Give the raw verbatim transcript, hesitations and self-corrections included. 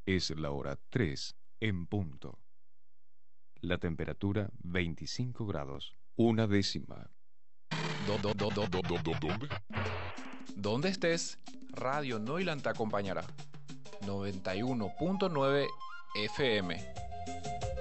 Es la hora tres en punto. La temperatura veinticinco grados, una décima. Do- do- do- do- do- do- do- ¿Dónde? Donde estés, Radio Noiland te acompañará. noventa y uno punto nueve F M.